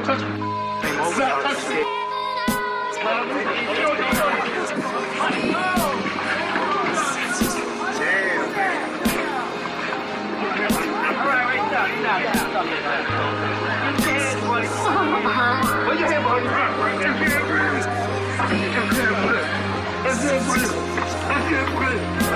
Don't touch me. Stop touching me. Put your hand behind your back. That's good, buddy.